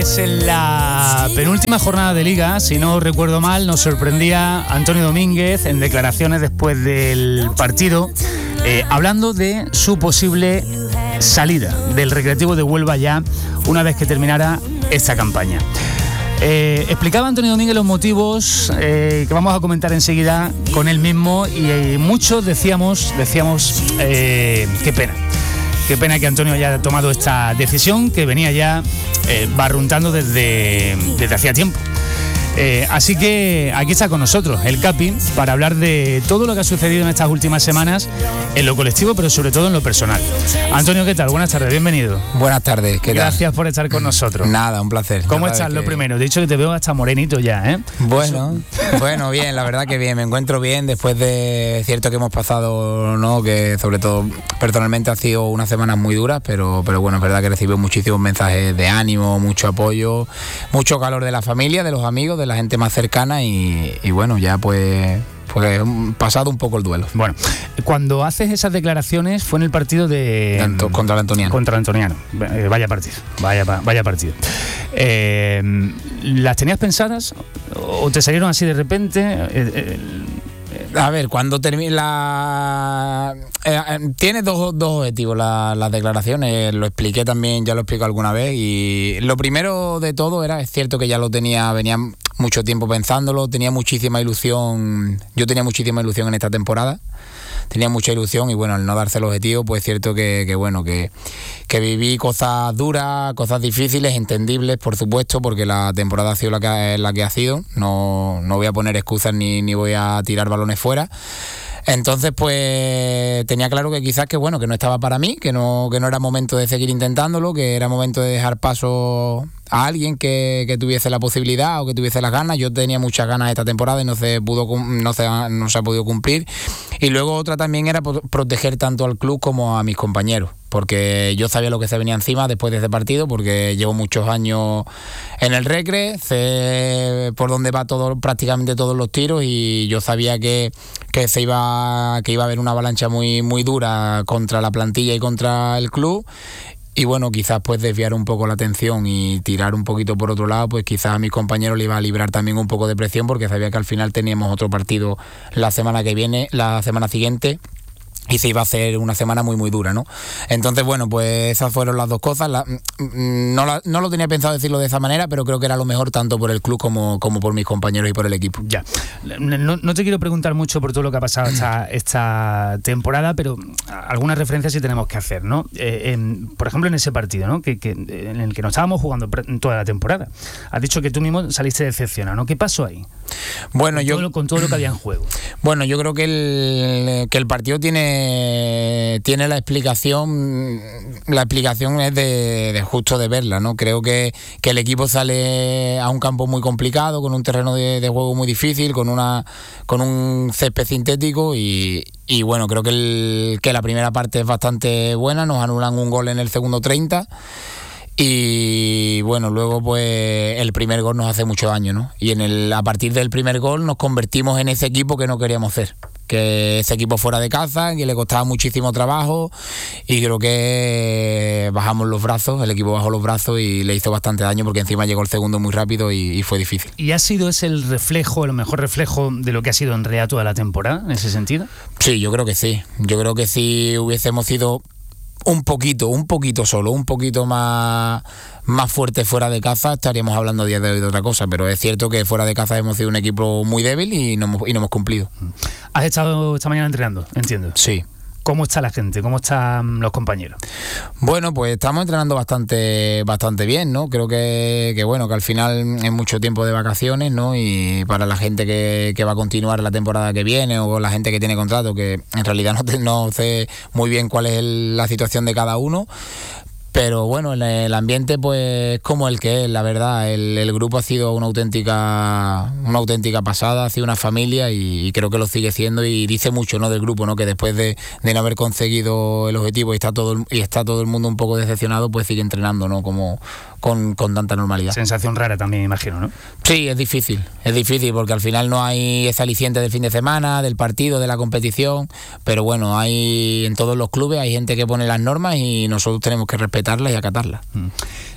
Pues en la penúltima jornada de Liga, si no recuerdo mal, nos sorprendía Antonio Domínguez en declaraciones después del partido, hablando de su posible salida del Recreativo de Huelva ya una vez que terminara esta campaña. Explicaba Antonio Domínguez los motivos que vamos a comentar enseguida con él mismo y muchos decíamos qué pena que Antonio haya tomado esta decisión que venía ya barruntando desde hacía tiempo. Así que aquí está con nosotros el Capi para hablar de todo lo que ha sucedido en estas últimas semanas en lo colectivo, pero sobre todo en lo personal. Antonio, ¿qué tal? Buenas tardes, bienvenido. Buenas tardes, ¿qué tal? Gracias por estar con nosotros. Nada, un placer. ¿Cómo estás? Lo primero, he dicho que te veo hasta morenito ya, ¿eh? Bueno, bien, la verdad que bien, me encuentro bien después de cierto que hemos pasado, ¿no? Que sobre todo personalmente ha sido unas semanas muy duras, pero bueno, es verdad que recibo muchísimos mensajes de ánimo, mucho apoyo, mucho calor de la familia, de los amigos, de la gente más cercana y bueno, ya pues pasado un poco el duelo. Bueno, cuando haces esas declaraciones fue en el partido contra el Antoniano. Contra el Antoniano. Vaya partido. ¿Las tenías pensadas o te salieron así de repente? A ver, cuando termina tiene dos objetivos las declaraciones, lo expliqué también, ya lo explico alguna vez, y lo primero de todo es cierto que ya venía mucho tiempo pensándolo, tenía muchísima ilusión, yo tenía muchísima ilusión en esta temporada, tenía mucha ilusión y bueno, al no darse el objetivo, pues es cierto que viví cosas duras, cosas difíciles, entendibles, por supuesto, porque la temporada ha sido la que ha sido, no voy a poner excusas ni voy a tirar balones fuera. Entonces, pues tenía claro que quizás que no estaba para mí, que no era momento de seguir intentándolo, que era momento de dejar paso a alguien que tuviese la posibilidad o que tuviese las ganas. Yo tenía muchas ganas esta temporada y no se ha podido cumplir. Y luego otra también era proteger tanto al club como a mis compañeros, porque yo sabía lo que se venía encima después de ese partido, porque llevo muchos años en el Recre, sé por dónde va prácticamente todos los tiros, y yo sabía que iba a haber una avalancha muy, muy dura contra la plantilla y contra el club. Y bueno, quizás pues desviar un poco la atención y tirar un poquito por otro lado, pues quizás a mis compañeros le iba a librar también un poco de presión, porque sabía que al final teníamos otro partido la semana siguiente, y se iba a hacer una semana muy muy dura, ¿no? Entonces, bueno, pues esas fueron las dos cosas. No lo tenía pensado decirlo de esa manera, pero creo que era lo mejor tanto por el club como por mis compañeros y por el equipo. Ya. No te quiero preguntar mucho por todo lo que ha pasado esta temporada, pero algunas referencias sí tenemos que hacer, ¿no? Por ejemplo, en ese partido, ¿no? En el que nos estábamos jugando toda la temporada. Has dicho que tú mismo saliste decepcionado, ¿no? ¿Qué pasó ahí? Bueno, con todo lo que había en juego. Bueno, yo creo que el partido tiene la explicación. La explicación es de justo de verla, ¿no? Creo que el equipo sale a un campo muy complicado, con un terreno de juego muy difícil, con un césped sintético y bueno, creo que la primera parte es bastante buena, nos anulan un gol en el segundo 30. Y bueno, luego pues el primer gol nos hace mucho daño, ¿no? Y a partir del primer gol nos convertimos en ese equipo que no queríamos ser, que ese equipo fuera de casa, que le costaba muchísimo trabajo, y creo que el equipo bajó los brazos y le hizo bastante daño, porque encima llegó el segundo muy rápido y fue difícil. ¿Y ha sido ese el mejor reflejo de lo que ha sido en realidad toda la temporada, en ese sentido? Sí, yo creo que sí. Yo creo que si hubiésemos sido un poquito más fuerte fuera de casa, estaríamos hablando a día de hoy de otra cosa, pero es cierto que fuera de casa hemos sido un equipo muy débil y no hemos cumplido. ¿Has estado esta mañana entrenando? Entiendo. Sí. ¿Cómo está la gente? ¿Cómo están los compañeros? Bueno, pues estamos entrenando bastante bien, ¿no? Creo que al final es mucho tiempo de vacaciones, ¿no? Y para la gente que va a continuar la temporada que viene, o la gente que tiene contrato, que en realidad no sé muy bien cuál es la situación de cada uno. Pero bueno, el ambiente pues como el que es, la verdad. El grupo ha sido una auténtica pasada, ha sido una familia, y creo que lo sigue siendo, y dice mucho, ¿no?, del grupo, ¿no?, que después de no haber conseguido el objetivo y está todo el mundo un poco decepcionado, pues sigue entrenando, ¿no?, como con tanta normalidad. Sensación rara también, imagino, ¿no? Sí, es difícil porque al final no hay ese aliciente del fin de semana, del partido, de la competición, pero bueno, en todos los clubes hay gente que pone las normas y nosotros tenemos que respetarlas y acatarlas.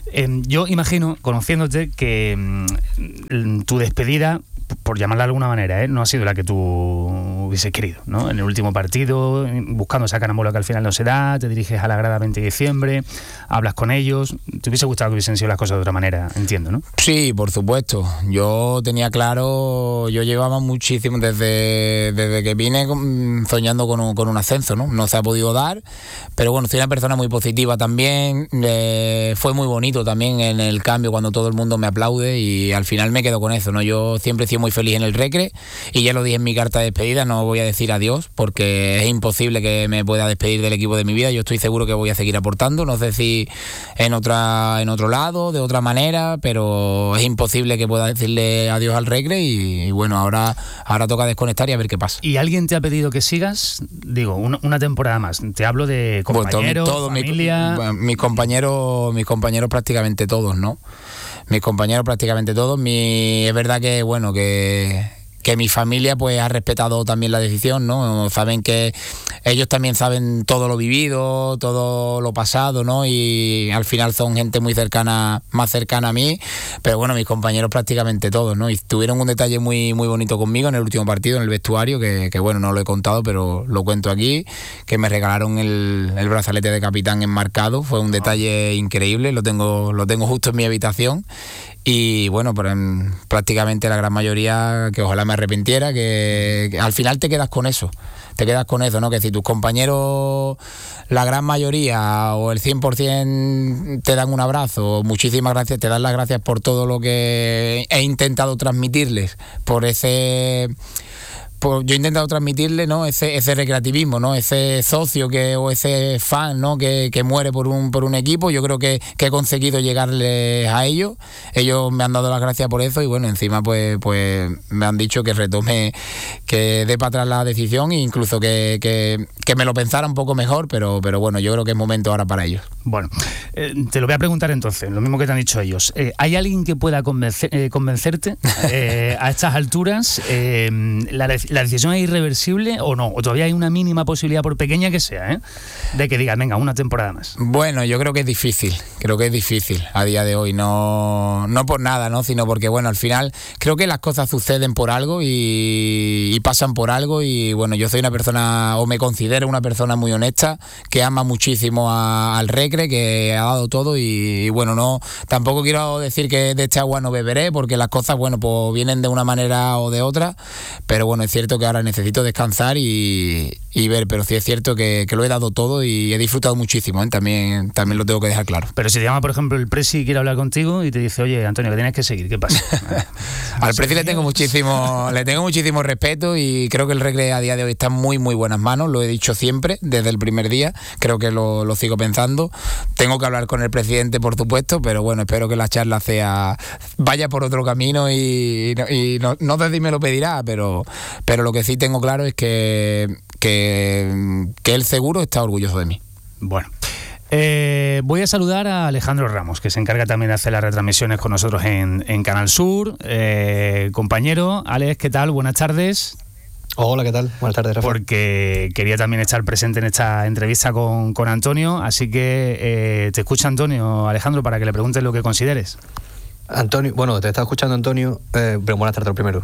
Yo imagino, conociéndote, que tu despedida, por llamarla de alguna manera, no ha sido la que tú hubieses querido, ¿no? En el último partido, buscando esa carambola que al final no se da, te diriges a la grada 20 de diciembre, hablas con ellos. ¿Te hubiese gustado que hubiesen sido las cosas de otra manera? Entiendo, ¿no? Sí, por supuesto. Yo tenía claro, yo llevaba muchísimo, desde que vine soñando con un ascenso, ¿no? No se ha podido dar, pero bueno, soy una persona muy positiva también. Fue muy bonito también en el cambio cuando todo el mundo me aplaude y al final me quedo con eso, ¿no? Yo siempre he sido muy feliz en el Recre y ya lo dije en mi carta de despedida, no voy a decir adiós porque es imposible que me pueda despedir del equipo de mi vida. Yo estoy seguro que voy a seguir aportando, no sé si en otro lado, de otra manera, pero es imposible que pueda decirle adiós al Recre y bueno, ahora toca desconectar y a ver qué pasa. ¿Y alguien te ha pedido que sigas? Digo, una temporada más. Te hablo de compañeros, familia... Mis compañeros prácticamente todos, ¿no? Mis compañeros prácticamente todos. Es verdad que, bueno, que mi familia pues ha respetado también la decisión, ¿no? Saben que ellos también saben todo lo vivido, todo lo pasado, ¿no? Y al final son gente muy cercana, más cercana a mí, pero bueno, mis compañeros prácticamente todos, ¿no? Y tuvieron un detalle muy, muy bonito conmigo en el último partido, en el vestuario, que bueno, no lo he contado, pero lo cuento aquí, que me regalaron el brazalete de capitán enmarcado. Fue un detalle increíble, lo tengo justo en mi habitación. Y bueno, pero prácticamente la gran mayoría, que ojalá me arrepintiera, que al final te quedas con eso, ¿no? Que si tus compañeros, la gran mayoría o el 100% te dan un abrazo, muchísimas gracias, te dan las gracias por todo lo que he intentado transmitirles, yo he intentado transmitirle, ¿no? ese recreativismo, ¿no? Ese socio o ese fan, ¿no? que muere por un equipo. Yo creo que he conseguido llegarles a ellos. Ellos me han dado las gracias por eso y bueno, encima pues me han dicho que retome, que dé para atrás la decisión e incluso que me lo pensara un poco mejor, pero bueno, yo creo que es momento ahora para ellos. Bueno, te lo voy a preguntar entonces, lo mismo que te han dicho ellos. ¿Hay alguien que pueda convencerte a estas alturas? ¿La decisión es irreversible o no? ¿O todavía hay una mínima posibilidad, por pequeña que sea, de que digan, venga, una temporada más? Bueno, yo creo que es difícil a día de hoy, no por nada, ¿no? Sino porque, bueno, al final creo que las cosas suceden por algo y pasan por algo y, bueno, yo soy una persona, o me considero una persona muy honesta, que ama muchísimo al Recre, que ha dado todo y bueno, tampoco quiero decir que de esta agua no beberé, porque las cosas, bueno, pues vienen de una manera o de otra, pero bueno, es cierto que ahora necesito descansar y ver, pero sí es cierto que lo he dado todo y he disfrutado muchísimo, también lo tengo que dejar claro. Pero si te llama, por ejemplo, el Presi y quiere hablar contigo y te dice, oye, Antonio, que tienes que seguir, ¿qué pasa? Al Presi le tengo muchísimo respeto y creo que el Recre a día de hoy está en muy, muy buenas manos, lo he dicho siempre, desde el primer día, creo que lo sigo pensando. Tengo que hablar con el presidente, por supuesto, pero bueno, espero que la charla vaya por otro camino y no sé si me lo pedirá, pero lo que sí tengo claro es que él seguro está orgulloso de mí. Bueno, voy a saludar a Alejandro Ramos, que se encarga también de hacer las retransmisiones con nosotros en Canal Sur. Compañero, Alex, ¿qué tal? Buenas tardes. Hola, ¿qué tal? Buenas tardes, Rafa. Porque quería también estar presente en esta entrevista con Antonio, así que te escucha Antonio, Alejandro, para que le preguntes lo que consideres. Antonio, bueno, te está escuchando Antonio, pero buenas tardes primero.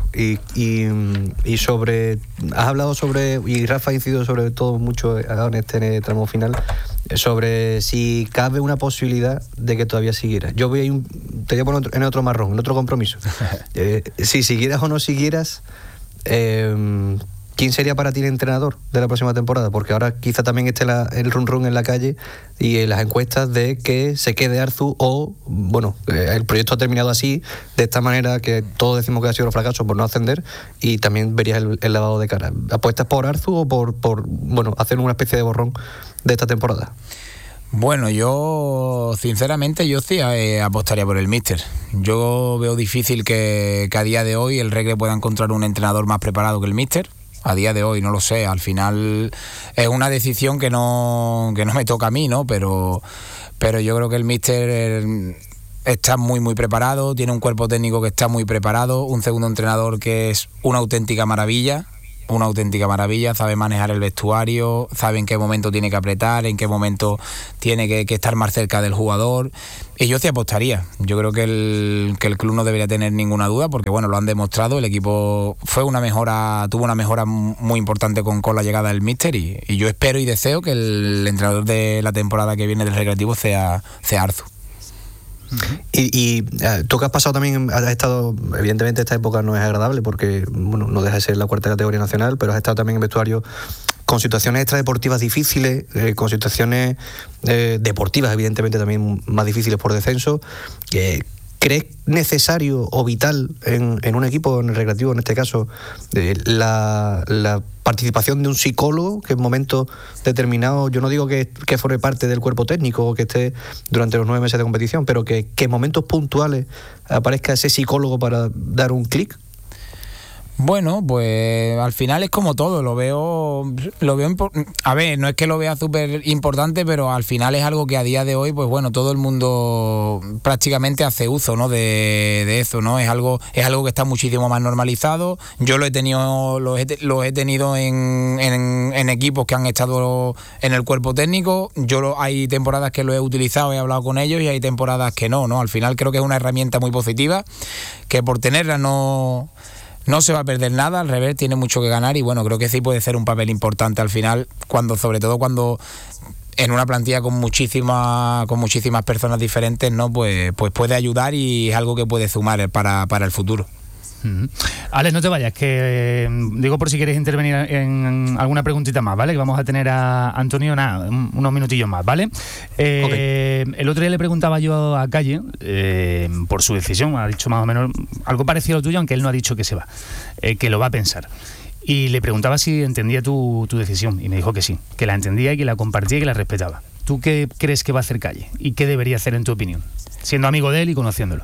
Y sobre, has hablado sobre, y Rafa ha incidido sobre todo mucho en este tramo final, sobre si cabe una posibilidad de que todavía siguieras. Yo te voy a poner en otro marrón, en otro compromiso. Si siguieras o no siguieras, ¿quién sería para ti el entrenador de la próxima temporada? Porque ahora quizá también esté el run en la calle y en las encuestas de que se quede Arzu o, bueno, el proyecto ha terminado así, de esta manera que todos decimos que ha sido un fracaso por no ascender, y también verías el lavado de cara. ¿Apuestas por Arzu o por hacer una especie de borrón de esta temporada? Bueno, yo sinceramente sí apostaría por el míster. Yo veo difícil que a día de hoy el Recre pueda encontrar un entrenador más preparado que el míster. A día de hoy no lo sé, al final es una decisión que no me toca a mí, ¿no? Pero yo creo que el míster está muy, muy preparado, tiene un cuerpo técnico que está muy preparado, un segundo entrenador que es una auténtica maravilla. una auténtica maravilla, sabe manejar el vestuario, sabe en qué momento tiene que apretar, en qué momento tiene que estar más cerca del jugador, y yo sí apostaría. Yo creo que el club no debería tener ninguna duda, porque bueno, lo han demostrado, el equipo tuvo una mejora muy importante con la llegada del míster, y yo espero y deseo que el entrenador de la temporada que viene del Recreativo sea Arzu. Y tú que has pasado también, has estado, evidentemente esta época no es agradable porque bueno, no deja de ser la cuarta categoría nacional, pero has estado también en vestuario con situaciones extradeportivas difíciles, con situaciones deportivas evidentemente también más difíciles por descenso. ¿Crees necesario o vital en un equipo, en el Recreativo en este caso, la participación de un psicólogo que en momentos determinados, yo no digo que forme parte del cuerpo técnico o que esté durante los 9 meses de competición, pero que en momentos puntuales aparezca ese psicólogo para dar un clic? Bueno, pues al final es como todo, lo veo a ver, no es que lo vea súper importante, pero al final es algo que a día de hoy, pues bueno, todo el mundo prácticamente hace uso, ¿no? de eso, ¿no? Es algo que está muchísimo más normalizado. Yo lo he tenido en equipos que han estado en el cuerpo técnico. Hay temporadas que lo he utilizado, he hablado con ellos, y hay temporadas que no. Al final creo que es una herramienta muy positiva, que por tenerla no se va a perder nada, al revés, tiene mucho que ganar, y bueno, creo que sí puede ser un papel importante al final, sobre todo cuando en una plantilla con muchísimas personas diferentes, ¿no? Pues puede ayudar, y es algo que puede sumar para el futuro. Alex, no te vayas, que digo por si quieres intervenir en alguna preguntita más, ¿vale? Que vamos a tener a Antonio unos minutillos más, ¿vale? Okay. El otro día le preguntaba yo a Calle por su decisión, ha dicho más o menos algo parecido a lo tuyo, aunque él no ha dicho que se va, que lo va a pensar. Y le preguntaba si entendía tu decisión, y me dijo que sí, que la entendía y que la compartía y que la respetaba. ¿Tú qué crees que va a hacer Calle? ¿Y qué debería hacer en tu opinión? Siendo amigo de él y conociéndolo.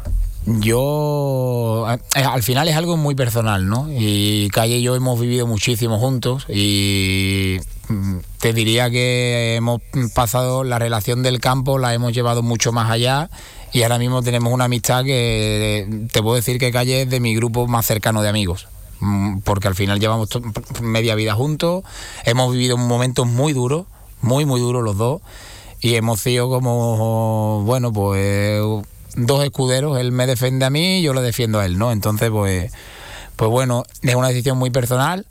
Yo, al final es algo muy personal, ¿no? Y Calle y yo hemos vivido muchísimo juntos, y te diría que hemos pasado la relación del campo, la hemos llevado mucho más allá, y ahora mismo tenemos una amistad que te puedo decir que Calle es de mi grupo más cercano de amigos, porque al final llevamos media vida juntos, hemos vivido momentos muy duros, muy duros los dos, y hemos sido como, bueno, pues dos escuderos. Él me defiende a mí y yo lo defiendo a él, ¿no? Entonces, pues bueno, es una decisión muy personal,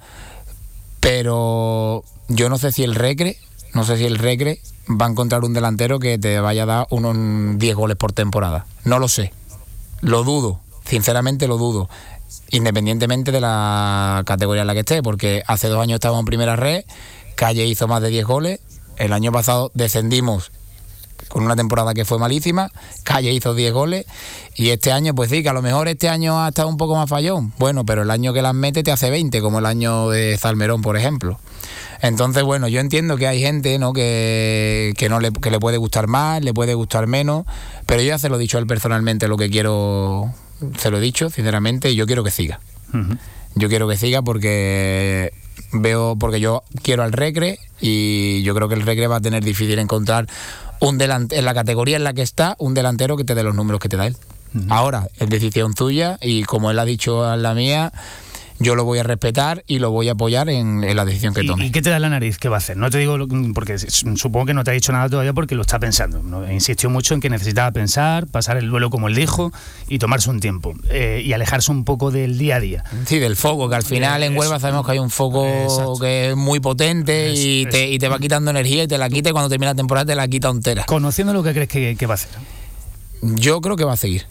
pero yo no sé si el Recre va a encontrar un delantero que te vaya a dar unos 10 goles por temporada. No lo sé, lo dudo, sinceramente lo dudo, independientemente de la categoría en la que esté, porque hace 2 años estábamos en primera red, Calle hizo más de 10 goles, el año pasado descendimos con una temporada que fue malísima, Calle hizo 10 goles, y este año, pues sí, que a lo mejor este año ha estado un poco más fallón, bueno, pero el año que las mete te hace 20, como el año de Salmerón, por ejemplo. Entonces, bueno, yo entiendo que hay gente, ¿no? que le puede gustar más, le puede gustar menos, pero yo ya se lo he dicho a él personalmente lo que quiero, se lo he dicho, sinceramente, y yo quiero que siga. Uh-huh. Yo quiero que siga porque yo quiero al Recre, y yo creo que el Recre va a tener difícil encontrar en la categoría en la que está, un delantero que te dé los números que te da él. Uh-huh. Ahora, es decisión tuya, y como él ha dicho en la mía, yo lo voy a respetar y lo voy a apoyar en la decisión que tome. ¿Y qué te da la nariz? ¿Qué va a hacer? No te digo, porque supongo que no te ha dicho nada todavía porque lo está pensando, ¿no? Insistió mucho en que necesitaba pensar, pasar el duelo como él dijo y tomarse un tiempo y alejarse un poco del día a día. Sí, del foco, que al final en Huelva sabemos que hay un foco que es muy potente y te va quitando energía, y te la quita, y cuando termina la temporada te la quita entera. Conociendo lo que crees que va a hacer. Yo creo que va a seguir.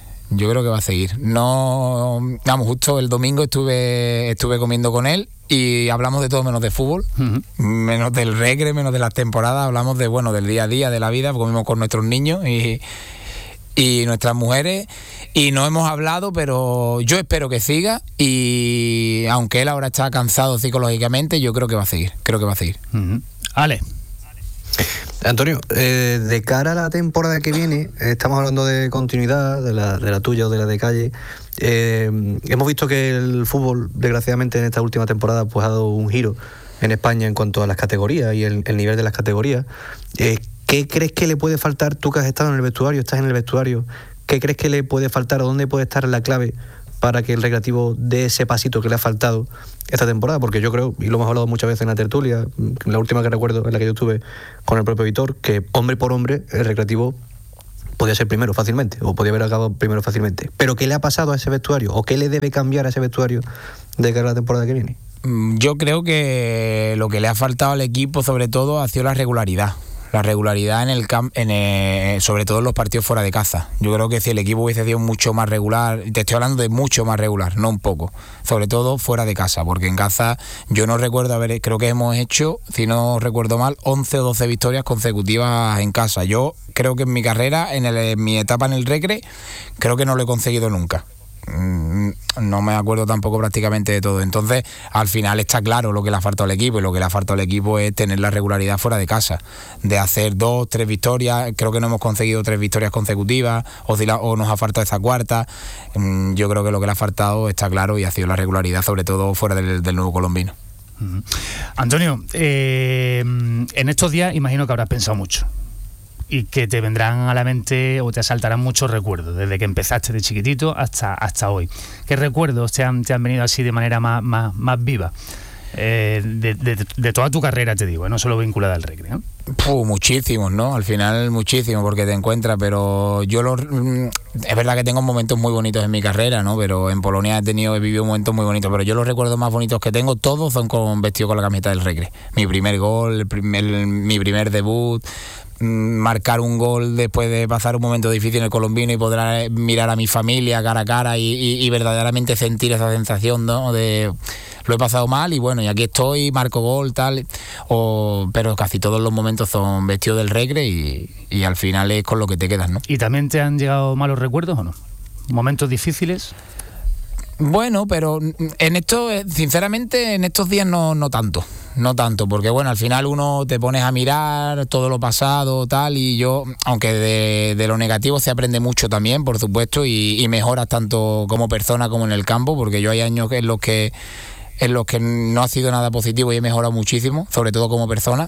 No, vamos, justo el domingo estuve comiendo con él y hablamos de todo menos de fútbol, uh-huh. Menos del Recre, menos de las temporadas, hablamos del día a día, de la vida, comimos con nuestros niños y nuestras mujeres, y no hemos hablado, pero yo espero que siga, y aunque él ahora está cansado psicológicamente, yo creo que va a seguir. Uh-huh. Ale. Antonio, de cara a la temporada que viene, estamos hablando de continuidad, de la tuya o de la de Calle. Hemos visto que el fútbol, desgraciadamente, en esta última temporada pues ha dado un giro en España en cuanto a las categorías y el nivel de las categorías. ¿Qué crees que le puede faltar, tú que has estado en el vestuario, estás en el vestuario, qué crees que le puede faltar o dónde puede estar la clave para que el Recreativo dé ese pasito que le ha faltado esta temporada? Porque yo creo, y lo hemos hablado muchas veces en la tertulia, la última que recuerdo en la que yo estuve con el propio Vitor, que hombre por hombre el Recreativo podía ser primero fácilmente, o podía haber acabado primero fácilmente. Pero ¿qué le ha pasado a ese vestuario? ¿O qué le debe cambiar a ese vestuario de cara a la temporada que viene? Yo creo que lo que le ha faltado al equipo sobre todo ha sido la regularidad. La regularidad sobre todo en los partidos fuera de casa. Yo creo que si el equipo hubiese sido mucho más regular, te estoy hablando de mucho más regular, no un poco, sobre todo fuera de casa, porque en casa yo no recuerdo creo que hemos hecho, si no recuerdo mal, 11 o 12 victorias consecutivas en casa. Yo creo que en mi carrera, en mi etapa en el Recre, creo que no lo he conseguido nunca. No me acuerdo tampoco prácticamente de todo. Entonces al final está claro lo que le ha faltado al equipo, y lo que le ha faltado al equipo es tener la regularidad fuera de casa, de hacer 2, 3 victorias. Creo que no hemos conseguido 3 victorias consecutivas, o nos ha faltado esa cuarta. Yo creo que lo que le ha faltado está claro y ha sido la regularidad, sobre todo fuera del nuevo colombino. Antonio, en estos días imagino que habrás pensado mucho y que te vendrán a la mente o te asaltarán muchos recuerdos, desde que empezaste de chiquitito hasta hoy. ¿Qué recuerdos te han venido así de manera más viva? De toda tu carrera, te digo, no solo vinculada al Recre, ¿no? Muchísimos, ¿no? Al final muchísimos, porque te encuentras, pero es verdad que tengo momentos muy bonitos en mi carrera, ¿no? Pero en Polonia he vivido momentos muy bonitos, pero yo los recuerdos más bonitos que tengo, todos son vestido con la camiseta del Recre. Mi primer gol, mi primer debut, marcar un gol después de pasar un momento difícil en el colombino y poder mirar a mi familia cara a cara y verdaderamente sentir esa sensación, ¿no? De lo he pasado mal y bueno, y aquí estoy, marco gol, tal, pero casi todos los momentos son vestidos del Recre y al final es con lo que te quedas, ¿no? ¿Y también te han llegado malos recuerdos o no? ¿Momentos difíciles? Bueno, pero sinceramente en estos días no tanto, porque bueno, al final uno te pones a mirar todo lo pasado, tal, y yo, aunque de lo negativo se aprende mucho también, por supuesto, y mejoras tanto como persona como en el campo, porque yo hay años en los que no ha sido nada positivo y he mejorado muchísimo, sobre todo como persona.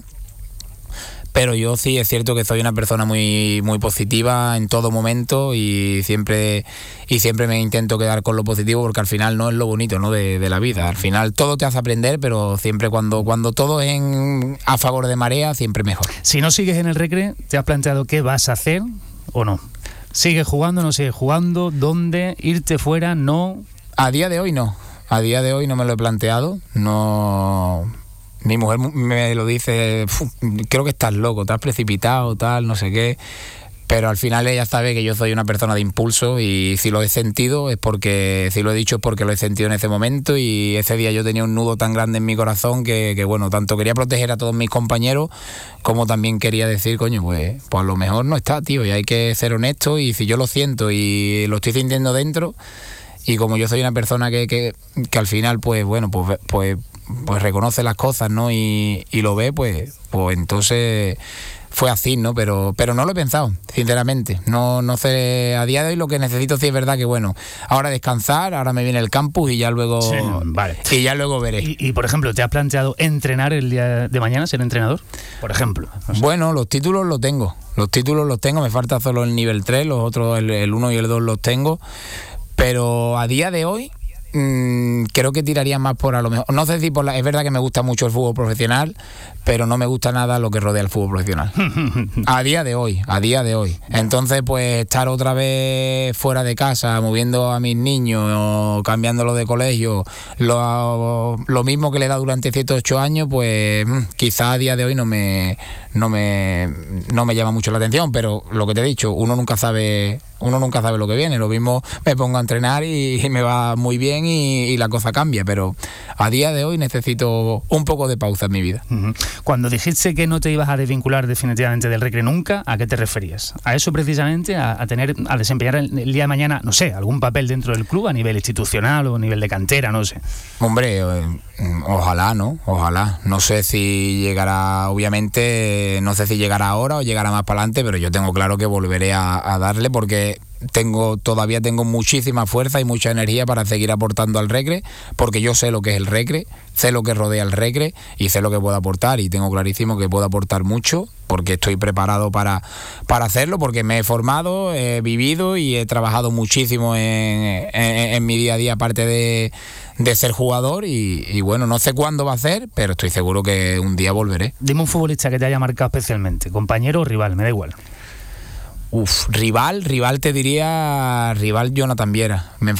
Pero yo sí es cierto que soy una persona muy, muy positiva en todo momento y siempre me intento quedar con lo positivo, porque al final no es lo bonito, ¿no? de la vida. Al final todo te hace aprender, pero siempre cuando todo es a favor de marea, siempre mejor. Si no sigues en el Recre, ¿te has planteado qué vas a hacer o no? ¿Sigues jugando, no sigues jugando? ¿Dónde? ¿Irte fuera? ¿No? A día de hoy no. A día de hoy no me lo he planteado. No. Mi mujer me lo dice, creo que estás loco, te has precipitado, tal, no sé qué. Pero al final ella sabe que yo soy una persona de impulso y si lo he sentido si lo he dicho es porque lo he sentido en ese momento, y ese día yo tenía un nudo tan grande en mi corazón que bueno, tanto quería proteger a todos mis compañeros como también quería decir, coño, pues a lo mejor no está, tío, y hay que ser honesto, y si yo lo siento y lo estoy sintiendo dentro, y como yo soy una persona que al final pues bueno, pues reconoce las cosas, ¿no? Y lo ve, pues entonces fue así, ¿no? Pero no lo he pensado, sinceramente. No sé, a día de hoy lo que necesito sí es verdad que bueno, ahora descansar, ahora me viene el campus y ya luego sí, vale. Y ya luego veré. Y por ejemplo, ¿te has planteado entrenar el día de mañana, ser entrenador? Por ejemplo. No sé. Bueno, los títulos los tengo, me falta solo el nivel 3, los otros, el 1 y el 2 los tengo, pero a día de hoy creo que tiraría más por, a lo mejor, no sé si es verdad que me gusta mucho el fútbol profesional, pero no me gusta nada lo que rodea el fútbol profesional a día de hoy. Entonces pues estar otra vez fuera de casa moviendo a mis niños o cambiándolos de colegio, lo mismo que le da durante 7-8 años, pues quizá a día de hoy no me llama mucho la atención, pero lo que te he dicho, uno nunca sabe lo que viene. Lo mismo me pongo a entrenar y me va muy bien y la cosa cambia, pero a día de hoy necesito un poco de pausa en mi vida. Cuando dijiste que no te ibas a desvincular definitivamente del Recre nunca, ¿a qué te referías? ¿A eso precisamente? ¿A desempeñar el día de mañana, no sé, algún papel dentro del club a nivel institucional o a nivel de cantera, no sé? Hombre, ojalá, ¿no? Ojalá. No sé si llegará, obviamente, no sé si llegará ahora o llegará más para adelante, pero yo tengo claro que volveré a darle, porque todavía tengo muchísima fuerza y mucha energía para seguir aportando al Recre, porque yo sé lo que es el Recre, sé lo que rodea el Recre y sé lo que puedo aportar, y tengo clarísimo que puedo aportar mucho, porque estoy preparado para hacerlo, porque me he formado, he vivido y he trabajado muchísimo en mi día a día, aparte de ser jugador, y bueno, no sé cuándo va a ser, pero estoy seguro que un día volveré. Dime un futbolista que te haya marcado especialmente, compañero o rival, me da igual. Rival te diría, Jonathan Viera. Me